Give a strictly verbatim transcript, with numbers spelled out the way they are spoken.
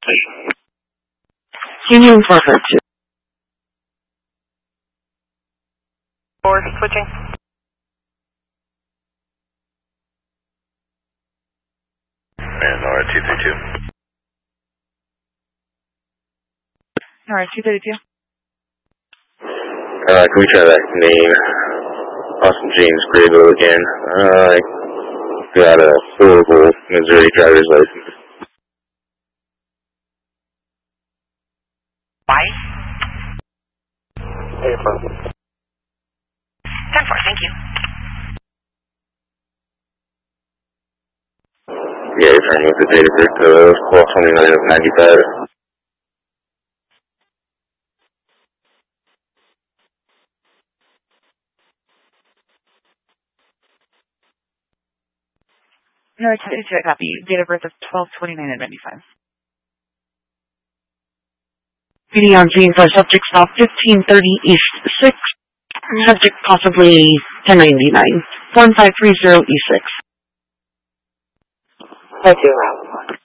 Union four four two. Four, switching. And Nora two three two. Nora two thirty-two. Uh, can we try that name? Austin James Graybill again. Uh, I got a horrible Missouri driver's license. Why? April. ten four, thank you. Yeah, you're trying to move the date of birth to twelve twenty-nine of ninety-five. Nora two thirty-two, I copy. Date of birth of twelve twenty-nine of ninety-five. P D on scene for subject stop fifteen thirty East six. Subject possibly ten ninety-nine. one five three zero E six. Thank you.